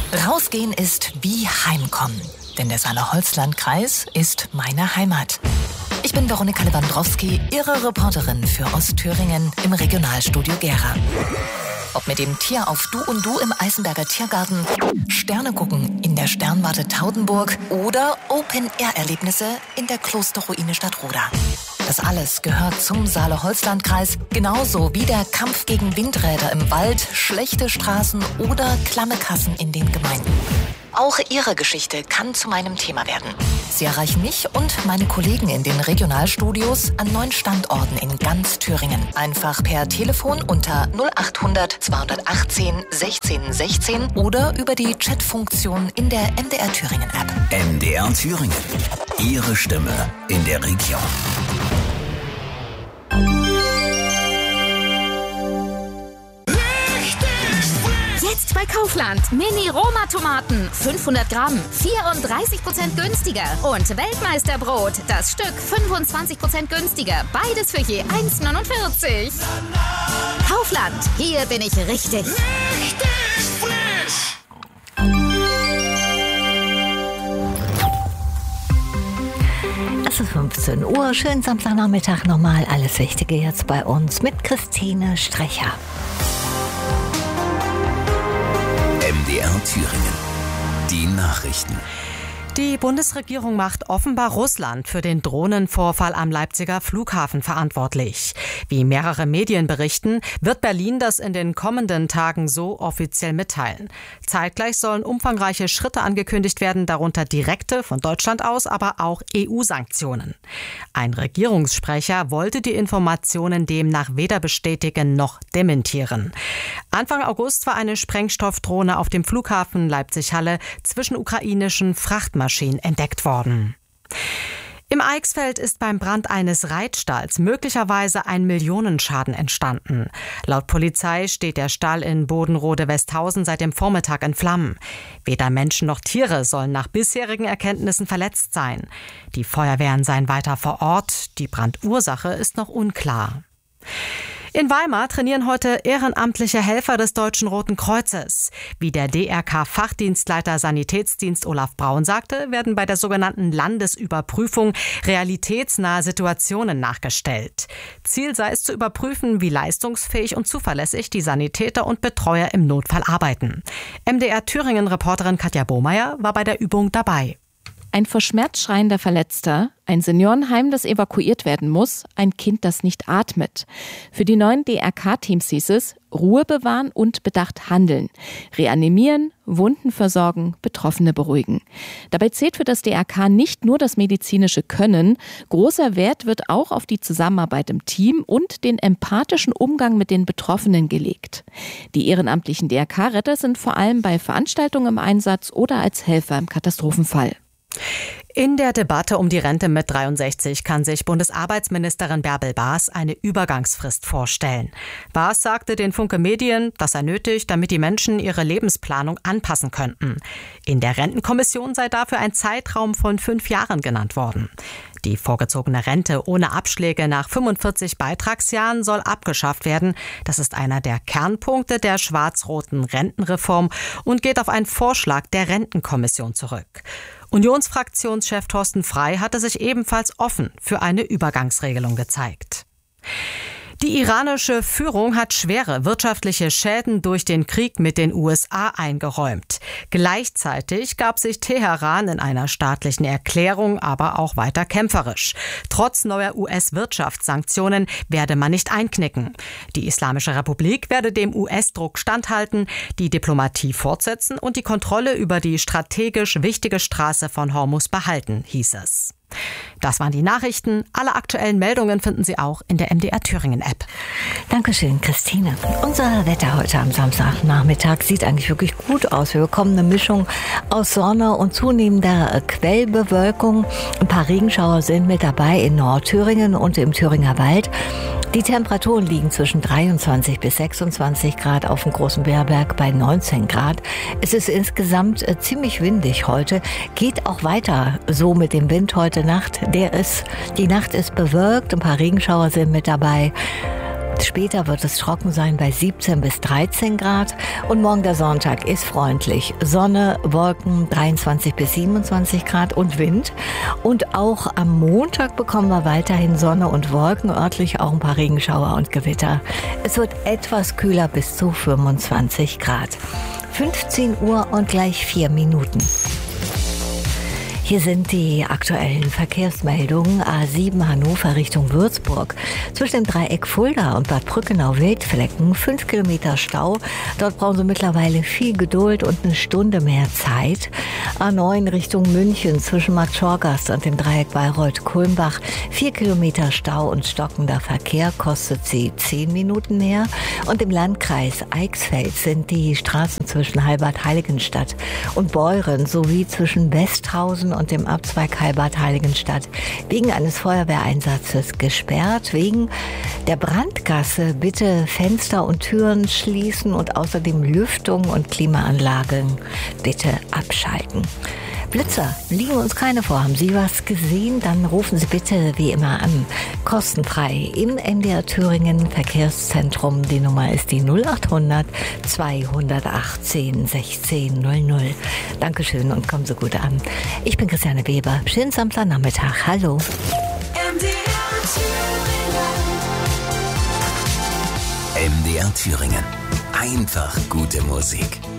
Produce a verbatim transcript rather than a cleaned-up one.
Rausgehen ist wie Heimkommen, denn der Saale-Holzland-Kreis ist meine Heimat. Ich bin Veronika Lewandowski, Ihre Reporterin für Ostthüringen im Regionalstudio Gera. Ob mit dem Tier auf Du und Du im Eisenberger Tiergarten, Sterne gucken in der Sternwarte Taudenburg oder Open-Air-Erlebnisse in der Klosterruine Stadtroda. Das alles gehört zum Saale-Holzland-Kreis, genauso wie der Kampf gegen Windräder im Wald, schlechte Straßen oder klamme Kassen in den Gemeinden. Auch Ihre Geschichte kann zu meinem Thema werden. Sie erreichen mich und meine Kollegen in den Regionalstudios an neun Standorten in ganz Thüringen. Einfach per Telefon unter null achthundert zweihundertachtzehn sechzehn sechzehn oder über die Chatfunktion in der M D R Thüringen App. M D R Thüringen. Ihre Stimme in der Region. Jetzt bei Kaufland. Mini-Roma-Tomaten. fünfhundert Gramm. vierunddreißig Prozent günstiger. Und Weltmeisterbrot. Das Stück fünfundzwanzig Prozent günstiger. Beides für je eins Komma neunundvierzig. Kaufland. Hier bin ich richtig. Richtig frisch. Es ist fünfzehn Uhr. Schönen Samstagnachmittag nochmal. Alles Wichtige jetzt bei uns mit Christine Strecher. M D R Thüringen. Die Nachrichten. Die Bundesregierung macht offenbar Russland für den Drohnenvorfall am Leipziger Flughafen verantwortlich. Wie mehrere Medien berichten, wird Berlin das in den kommenden Tagen so offiziell mitteilen. Zeitgleich sollen umfangreiche Schritte angekündigt werden, darunter direkte von Deutschland aus, aber auch E U-Sanktionen. Ein Regierungssprecher wollte die Informationen demnach weder bestätigen noch dementieren. Anfang August war eine Sprengstoffdrohne auf dem Flughafen Leipzig-Halle zwischen ukrainischen Frachtmaschinen entdeckt worden. Im Eichsfeld ist beim Brand eines Reitstalls möglicherweise ein Millionenschaden entstanden. Laut Polizei steht der Stall in Bodenrode-Westhausen seit dem Vormittag in Flammen. Weder Menschen noch Tiere sollen nach bisherigen Erkenntnissen verletzt sein. Die Feuerwehren seien weiter vor Ort. Die Brandursache ist noch unklar. In Weimar trainieren heute ehrenamtliche Helfer des Deutschen Roten Kreuzes. Wie der D R K-Fachdienstleiter Sanitätsdienst Olaf Braun sagte, werden bei der sogenannten Landesüberprüfung realitätsnahe Situationen nachgestellt. Ziel sei es zu überprüfen, wie leistungsfähig und zuverlässig die Sanitäter und Betreuer im Notfall arbeiten. M D R Thüringen-Reporterin Katja Bohmeier war bei der Übung dabei. Ein vor Schmerz schreiender Verletzter, ein Seniorenheim, das evakuiert werden muss, ein Kind, das nicht atmet. Für die neuen D R K-Teams hieß es, Ruhe bewahren und bedacht handeln. Reanimieren, Wunden versorgen, Betroffene beruhigen. Dabei zählt für das D R K nicht nur das medizinische Können. Großer Wert wird auch auf die Zusammenarbeit im Team und den empathischen Umgang mit den Betroffenen gelegt. Die ehrenamtlichen D R K-Retter sind vor allem bei Veranstaltungen im Einsatz oder als Helfer im Katastrophenfall. In der Debatte um die Rente mit dreiundsechzig kann sich Bundesarbeitsministerin Bärbel Baas eine Übergangsfrist vorstellen. Baas sagte den Funke Medien, das sei nötig, damit die Menschen ihre Lebensplanung anpassen könnten. In der Rentenkommission sei dafür ein Zeitraum von fünf Jahren genannt worden. Die vorgezogene Rente ohne Abschläge nach fünfundvierzig Beitragsjahren soll abgeschafft werden. Das ist einer der Kernpunkte der schwarz-roten Rentenreform und geht auf einen Vorschlag der Rentenkommission zurück. Unionsfraktionschef Thorsten Frey hatte sich ebenfalls offen für eine Übergangsregelung gezeigt. Die iranische Führung hat schwere wirtschaftliche Schäden durch den Krieg mit den U S A eingeräumt. Gleichzeitig gab sich Teheran in einer staatlichen Erklärung aber auch weiter kämpferisch. Trotz neuer U S-Wirtschaftssanktionen werde man nicht einknicken. Die Islamische Republik werde dem U S-Druck standhalten, die Diplomatie fortsetzen und die Kontrolle über die strategisch wichtige Straße von Hormuz behalten, hieß es. Das waren die Nachrichten. Alle aktuellen Meldungen finden Sie auch in der M D R Thüringen App. Dankeschön, Christine. Unser Wetter heute am Samstagnachmittag sieht eigentlich wirklich gut aus. Wir bekommen eine Mischung aus Sonne und zunehmender Quellbewölkung. Ein paar Regenschauer sind mit dabei in Nordthüringen und im Thüringer Wald. Die Temperaturen liegen zwischen dreiundzwanzig bis sechsundzwanzig Grad, auf dem Großen Beerberg bei neunzehn Grad. Es ist insgesamt äh, ziemlich windig heute. Geht auch weiter so mit dem Wind heute Nacht. Der ist, die Nacht ist bewölkt, ein paar Regenschauer sind mit dabei. Später wird es trocken sein bei siebzehn bis dreizehn Grad. Und morgen der Sonntag ist freundlich. Sonne, Wolken, dreiundzwanzig bis siebenundzwanzig Grad und Wind. Und auch am Montag bekommen wir weiterhin Sonne und Wolken, örtlich auch ein paar Regenschauer und Gewitter. Es wird etwas kühler bis zu fünfundzwanzig Grad. fünfzehn Uhr und gleich vier Minuten. Hier sind die aktuellen Verkehrsmeldungen. A sieben Hannover Richtung Würzburg. Zwischen dem Dreieck Fulda und Bad Brückenau-Wildflecken fünf Kilometer Stau. Dort brauchen Sie mittlerweile viel Geduld und eine Stunde mehr Zeit. A neun Richtung München zwischen Markt Schorgast und dem Dreieck Bayreuth-Kulmbach. vier Kilometer Stau und stockender Verkehr kostet Sie zehn Minuten mehr. Und im Landkreis Eichsfeld sind die Straßen zwischen Heilbad-Heiligenstadt und Beuren sowie zwischen Westhausen und dem Abzweig Heilbad-Heiligenstadt wegen eines Feuerwehreinsatzes gesperrt. Wegen der Brandgasse bitte Fenster und Türen schließen und außerdem Lüftung und Klimaanlagen bitte abschalten. Blitzer liegen uns keine vor. Haben Sie was gesehen? Dann rufen Sie bitte wie immer an. Kostenfrei im M D R Thüringen Verkehrszentrum. Die Nummer ist die null acht hundert zweihundertachtzehn sechzehn null null. Dankeschön und kommen Sie gut an. Ich bin Christiane Weber. Schönen Samstagnachmittag. Hallo. M D R Thüringen. M D R Thüringen. Einfach gute Musik.